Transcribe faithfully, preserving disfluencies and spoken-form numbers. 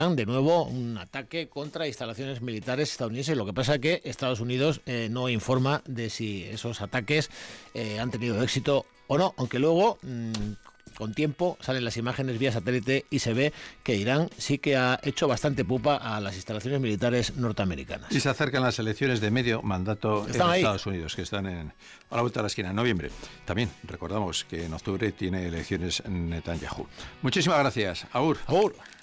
de nuevo un ataque contra instalaciones militares estadounidenses. Lo que pasa es que Estados Unidos eh, no informa de si esos ataques eh, han tenido éxito o no, aunque luego mmm, con tiempo salen las imágenes vía satélite y se ve que Irán sí que ha hecho bastante pupa a las instalaciones militares norteamericanas. Y se acercan las elecciones de medio mandato en ahí. Estados Unidos, que están en, a la vuelta de la esquina, en noviembre. También recordamos que en octubre tiene elecciones Netanyahu. Muchísimas gracias. Agur. Agur.